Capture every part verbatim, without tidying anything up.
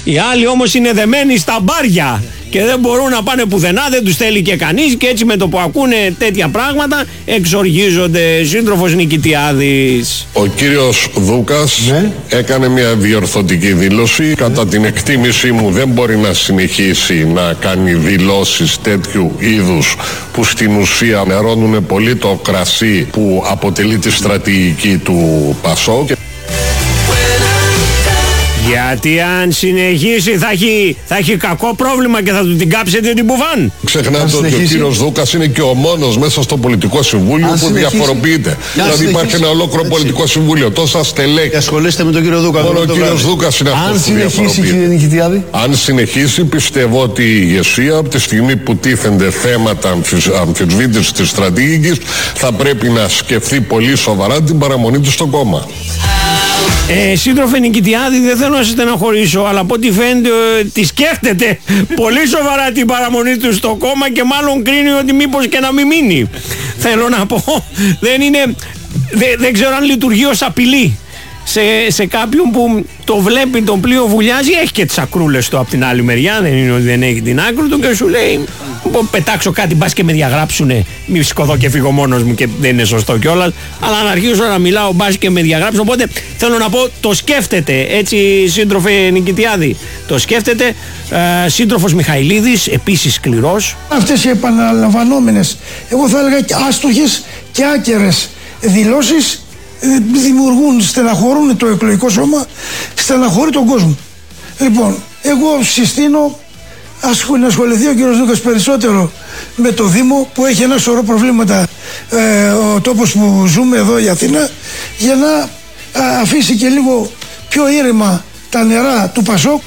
Οι άλλοι όμως είναι δεμένοι στα μπάρια και δεν μπορούν να πάνε πουθενά, δεν τους θέλει και κανείς και έτσι με το που ακούνε τέτοια πράγματα εξοργίζονται. Σύντροφος Νικητιάδης. Ο κύριος Δούκας ναι. έκανε μια διορθωτική δήλωση. Κατά την εκτίμησή μου δεν μπορεί να συνεχίσει να κάνει δηλώσεις τέτοιου είδους που στην ουσία νερώνουν πολύ το κρασί που αποτελεί τη στρατηγική του Πασόκ. Γιατί αν συνεχίσει θα έχει, θα έχει κακό πρόβλημα και θα του την κάψετε την μπουβάν. Ξεχνάτε ότι ο κύριος Δούκας είναι και ο μόνος μέσα στο πολιτικό συμβούλιο αν που συνεχίσει. διαφοροποιείται. Δηλαδή υπάρχει ένα ολόκληρο πολιτικό συμβούλιο, τόσα στελέχη. Ασχολείστε με τον κύριο Δούκα. Μόνο ο κύριος Δούκας είναι αυτός που διαφοροποιείται. Αν συνεχίσει, πιστεύω ότι η ηγεσία από τη στιγμή που τίθενται θέματα αμφισβήτησης της στρατηγικής θα πρέπει να σκεφτεί πολύ σοβαρά την παραμονή του στο κόμμα. Ε, σύντροφε Νικητιάδη, δεν θέλω να σε στεναχωρήσω, αλλά από ό,τι φαίνεται ε, τη σκέφτεται πολύ σοβαρά την παραμονή του στο κόμμα και μάλλον κρίνει ότι μήπως και να μην μείνει. Θέλω να πω, δεν είναι, δε, δεν ξέρω αν λειτουργεί ως απειλή σε, σε κάποιον που το βλέπει τον πλοίο βουλιάζει, έχει και τις ακρούλες του από την άλλη μεριά, δεν είναι ότι δεν έχει την άκρη του και σου λέει πετάξω κάτι μπας και με διαγράψουνε, μη σηκωθώ και φύγω μόνος μου και δεν είναι σωστό κιόλας, αλλά αν αρχίσω να μιλάω μπας και με διαγράψουν, οπότε θέλω να πω το σκέφτεται έτσι σύντροφε Νικητιάδη, το σκέφτεται. ε, σύντροφος Μιχαηλίδης επίσης σκληρός. Αυτές οι επαναλαμβανόμενες, εγώ θα έλεγα και άστοχες και άκερες δηλώσεις δημιουργούν, στεναχωρούν το εκλογικό σώμα, στεναχωρεί τον κόσμο. Λοιπόν, εγώ συστήνω να ασχοληθεί ο κύριος Δούκας περισσότερο με το Δήμο που έχει ένα σωρό προβλήματα, ε, ο τόπος που ζούμε εδώ η Αθήνα, για να α, αφήσει και λίγο πιο ήρεμα τα νερά του Πασόκ.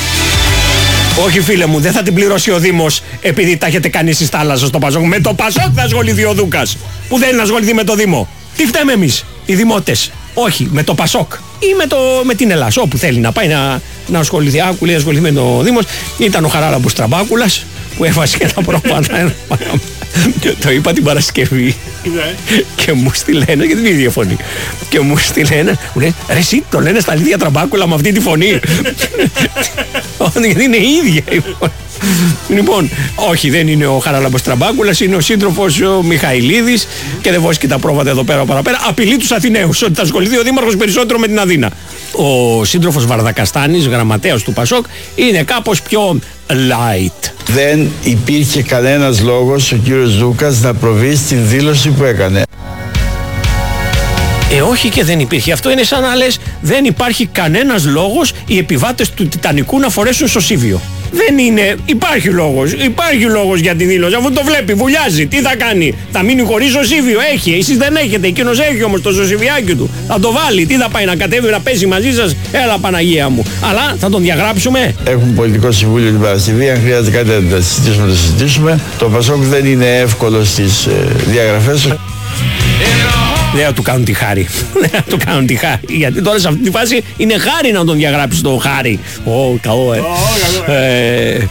Όχι φίλε μου, δεν θα την πληρώσει ο Δήμος επειδή τα έχετε κάνει στις θάλασσες στο Πασόκ. Με το Πασόκ θα ασχοληθεί ο Δούκας που δεν είναι να ασχοληθεί με το Δήμο. Τι φταίμε εμείς, οι δημότες? Όχι, με το Πασόκ ή με, το, με την Ελλάς, όπου θέλει να πάει να, να ασχοληθεί. Άκου λέει ασχοληθεί με το Δήμος. Ήταν ο Χαράλαμπος Τραμπάκουλας που έβασε και τα πρόβατα. Το είπα την Παρασκευή και μου στείλανε και την ίδια φωνή. Και μου στείλανε, μου λέει ρε εσύ το λένε στα αλήθεια Τραμπάκουλα με αυτή τη φωνή? Γιατί είναι η ίδια η φωνή. Λοιπόν, όχι, δεν είναι ο Χαράλαμπος Τραμπάκουλας, είναι ο σύντροφος ο Μιχαηλίδης και δεν βόσκει τα πρόβατα εδώ πέρα παραπέρα. Απειλεί τους Αθηναίους ότι θα ασχοληθεί ο Δήμαρχος περισσότερο με την Αθήνα. Ο σύντροφος Βαρδακαστάνης, γραμματέας του Πασόκ, είναι κάπως πιο light. Δεν υπήρχε κανένας λόγος ο κύριος Δούκας να προβεί στην δήλωση που έκανε. Ε, όχι και δεν υπήρχε. Αυτό είναι σαν να λες δεν υπάρχει κανένας λόγος οι επιβάτες του Τιτανικού να φορέσουν σωσίβιο. Δεν είναι. Υπάρχει λόγος. Υπάρχει λόγος για τη δήλωση. Αφού το βλέπει, βουλιάζει. Τι θα κάνει? Θα μείνει χωρίς σωσίβιο? Έχει. Εσείς δεν έχετε. Εκείνος έχει όμως το σωσιβιάκι του. Θα το βάλει. Τι θα πάει να κατέβει να πέσει μαζί σας? Έλα Παναγία μου. Αλλά θα τον διαγράψουμε. Έχουμε πολιτικό συμβούλιο την Παρασκευή. Αν χρειάζεται κάτι να το συζητήσουμε, το συζητήσουμε. Το Πασόκ δεν είναι εύκολο στις ε, διαγραφές. Δεν θα του κάνουν τη χάρη. Δεν θα του κάνουν τη χάρη. Γιατί τώρα σε αυτή τη φάση είναι χάρη να τον διαγράψει το χάρη. Ω, καλό, ε.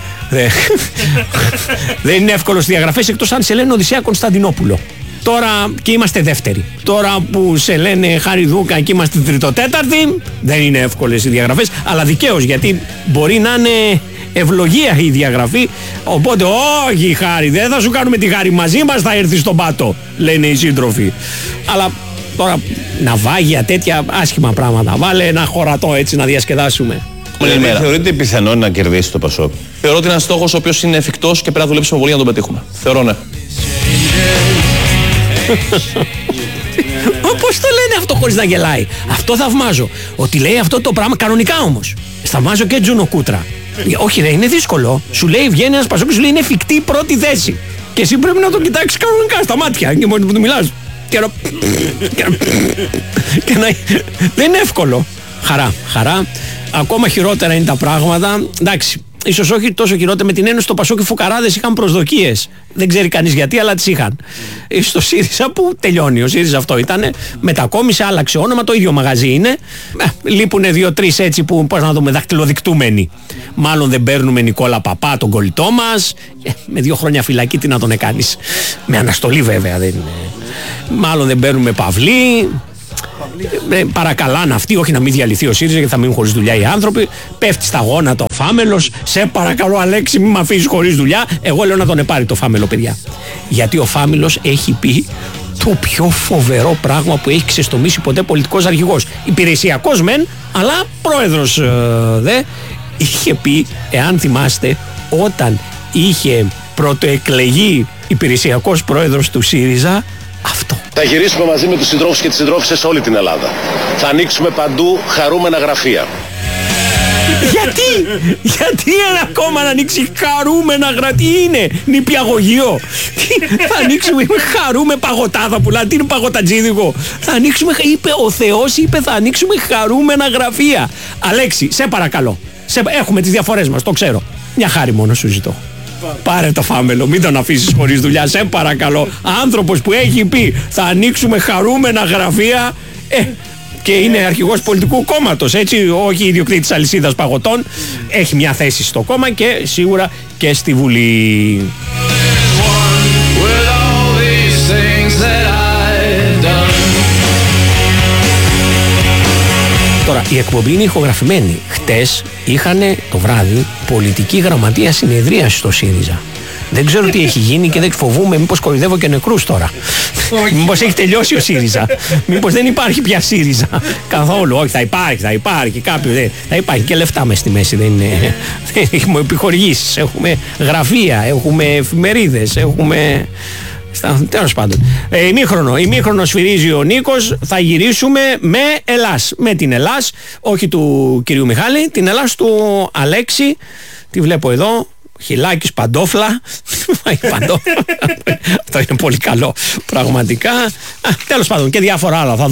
Δεν είναι εύκολο στις διαγραφές εκτός αν σε λένε Οδυσσέα Κωνσταντινόπουλο. Τώρα και είμαστε δεύτεροι. Τώρα που σε λένε Χάρη Δούκα και είμαστε τριτοτέταρτοι, δεν είναι εύκολες οι διαγραφές. Αλλά δικαίως, γιατί μπορεί να είναι ευλογία η διαγραφή. Οπότε όχι Χάρη, δεν θα σου κάνουμε τη χάρη, μαζί μας θα έρθει στον πάτο, λένε οι σύντροφοι. Αλλά τώρα ναυάγια, τέτοια άσχημα πράγματα, βάλε ένα χωρατό έτσι να διασκεδάσουμε. Δηλαδή, θεωρείτε πιθανό να κερδίσει το Πασόκ? Θεωρώ ότι είναι ένας στόχος ο οποίος είναι εφικτός και πρέπει να δουλέψουμε πολύ για να τον πετύχουμε. Θεωρώ ναι. Πώς το λένε αυτό χωρίς να γελάει? Αυτό θαυμάζω. Ότι λέει αυτό το πράγμα κανονικά όμως. Θαυμάζω και Τζούνο Κούτρα. Όχι ρε, είναι δύσκολο. Σου λέει βγαίνει ένας Πασόκ, σου λέει είναι εφικτή η πρώτη θέση. Και εσύ πρέπει να τον κοιτάξεις κανονικά στα μάτια και μόλις που του μιλάς. Και να... και να... Δεν είναι εύκολο. Χαρά, χαρά. Ακόμα χειρότερα είναι τα πράγματα. Εντάξει, ίσως όχι τόσο χειρότερα με την ένωση στο Πασόκ, οι φουκαράδες είχαν προσδοκίες. Δεν ξέρει κανείς γιατί, αλλά τις είχαν. Στο ΣΥΡΙΖΑ που τελειώνει. Ο ΣΥΡΙΖΑ αυτό ήταν. Μετακόμισε, άλλαξε όνομα, το ίδιο μαγαζί είναι. Ε, λείπουνε δύο-τρεις έτσι που, πώς να δούμε, δακτυλοδεικτούμενοι. Μάλλον δεν παίρνουμε Νικόλα Παπά, τον κολλητό μας. Ε, με δύο χρόνια φυλακή τι να τον έκανεις? Με αναστολή βέβαια δεν είναι. Μάλλον δεν παίρνουμε Παυλή. Ε, παρακαλάνε αυτοί, όχι να μην διαλυθεί ο ΣΥΡΙΖΑ γιατί θα μείνουν χωρίς δουλειά οι άνθρωποι. Πέφτει στα γόνατα ο Φάμελος. Σε παρακαλώ, Αλέξη, μην με αφήσεις χωρίς δουλειά. Εγώ λέω να τον επάρει το Φάμελο, παιδιά. Γιατί ο Φάμελος έχει πει το πιο φοβερό πράγμα που έχει ξεστομίσει ποτέ πολιτικός αρχηγός. Υπηρεσιακός μεν, αλλά πρόεδρος ε, δε. Είχε πει, εάν θυμάστε, όταν είχε πρωτοεκλεγεί υπηρεσιακός πρόεδρος του ΣΥΡΙΖΑ, αυτό. Θα γυρίσουμε μαζί με τους συντρόφους και τις συντρόφισσες σε όλη την Ελλάδα. Θα ανοίξουμε παντού χαρούμενα γραφεία. Γιατί, γιατί ένα κόμμα να ανοίξει χαρούμενα γραφεία, τι είναι, νηπιαγωγείο, θα ανοίξουμε χαρούμε παγωτάδα πουλά, τι είναι παγωτατζίδικο, θα ανοίξουμε, είπε ο Θεός, είπε θα ανοίξουμε χαρούμενα γραφεία. Αλέξη, σε παρακαλώ, σε, έχουμε τις διαφορές μας, το ξέρω, μια χάρη μόνο σου ζητώ. Πάρε το Φάμελο, μην τον αφήσεις χωρίς δουλειά, σε παρακαλώ. Άνθρωπος που έχει πει θα ανοίξουμε χαρούμενα γραφεία, ε, και είναι αρχηγός πολιτικού κόμματος, έτσι, όχι ιδιοκτήτης αλυσίδας παγωτών, έχει μια θέση στο κόμμα και σίγουρα και στη Βουλή. Τώρα, η εκπομπή είναι ηχογραφημένη. Χτες είχαν το βράδυ πολιτική γραμματεία συνεδρίαση στο ΣΥΡΙΖΑ. Δεν ξέρω τι έχει γίνει και δεν φοβούμαι μήπως κοροϊδεύω και νεκρούς τώρα. Μήπως έχει τελειώσει ο ΣΥΡΙΖΑ. Μήπως δεν υπάρχει πια ΣΥΡΙΖΑ. Καθόλου. Όχι, θα υπάρχει, θα υπάρχει κάποιο. Θα υπάρχει και λεφτά μες στη μέση. Δεν είναι. Έχουμε επιχορηγήσεις, έχουμε γραφεία, έχουμε εφημερίδες, έχουμε. Τέλος πάντων. Ε, ημίχρονο. Ημίχρονο σφυρίζει ο Νίκος. Θα γυρίσουμε με Ελλάς. Με την Ελλάς, όχι του κυρίου Μιχάλη, την Ελλάς του Αλέξη. Τη βλέπω εδώ. Χιλάκης, παντόφλα. Παντόφλα. Αυτό είναι πολύ καλό. Πραγματικά. Τέλος πάντων και διάφορα άλλα. Θα